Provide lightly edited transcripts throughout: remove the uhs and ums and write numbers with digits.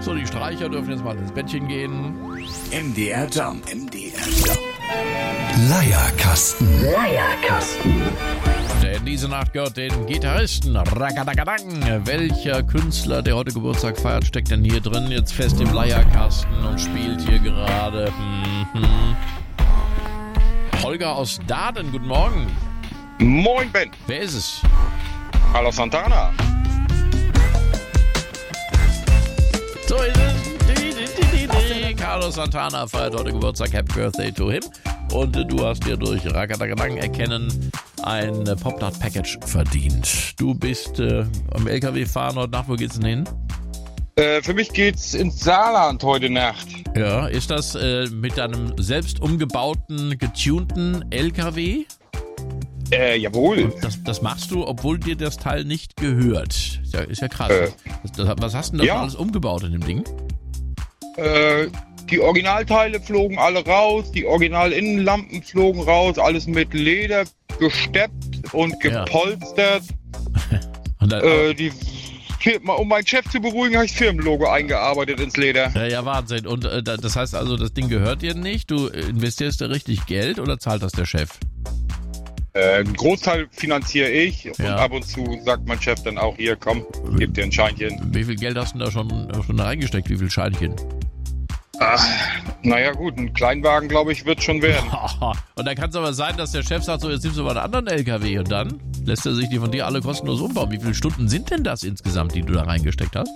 So, die Streicher dürfen jetzt mal ins Bettchen gehen. MDR Jump. Leierkasten. Denn diese Nacht gehört den Gitarristen Ragadagadang. Welcher Künstler, der heute Geburtstag feiert, steckt denn hier drin jetzt fest im Leierkasten und spielt hier gerade? Holger aus Dahden, guten Morgen. Moin, Ben. Wer ist es? Carlos Santana. So ist es. Carlos Santana feiert heute Geburtstag. Happy Birthday to him. Und du hast dir durch Ragadagadang erkennen ein Popnut-Package verdient. Du bist am LKW fahren heute Nacht. Wo geht's denn hin? Für mich geht's ins Saarland heute Nacht. Ja, ist das mit deinem selbst umgebauten, getunten LKW? Jawohl. Und das machst du, obwohl dir das Teil nicht gehört. Ist ja krass. Was hast du denn da alles umgebaut in dem Ding? Die Originalteile flogen alle raus, die Original-Innenlampen flogen raus, alles mit Leder gesteppt und gepolstert. Und dann, um meinen Chef zu beruhigen, habe ich das Firmenlogo eingearbeitet ins Leder. Ja, Wahnsinn. Und das heißt also, das Ding gehört dir nicht? Du investierst da richtig Geld oder zahlt das der Chef? Einen Großteil finanziere ich und ab und zu sagt mein Chef dann auch, hier, komm, gib dir ein Scheinchen. Wie viel Geld hast du da schon reingesteckt? Wie viel Scheinchen? Naja gut, ein Kleinwagen, glaube ich, wird schon werden. Und dann kann es aber sein, dass der Chef sagt, so jetzt nimmst du mal einen anderen LKW und dann lässt er sich die von dir alle kostenlos umbauen. Wie viele Stunden sind denn das insgesamt, die du da reingesteckt hast?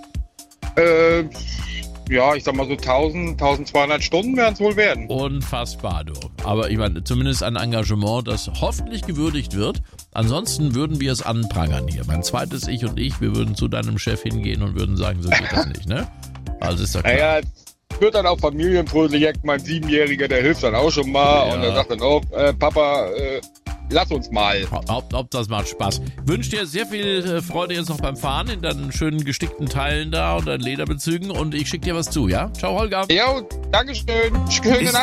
Ja, ich sag mal so 1200 Stunden werden es wohl werden. Unfassbar, du. Aber ich meine, zumindest ein Engagement, das hoffentlich gewürdigt wird. Ansonsten würden wir es anprangern hier. Mein zweites Ich und ich, wir würden zu deinem Chef hingehen und würden sagen, so geht das nicht, ne? Also ist doch klar. Naja, wird dann auch Familienprojekt. Mein 7-Jähriger, der hilft dann auch schon mal. Ja. Und er sagt dann auch, Papa, lass uns mal. Ob das macht Spaß. Wünsche dir sehr viel Freude jetzt noch beim Fahren in deinen schönen gestickten Teilen da und deinen Lederbezügen. Und ich schicke dir was zu, ja? Ciao, Holger. Ja, Dankeschön. Schöne Nacht.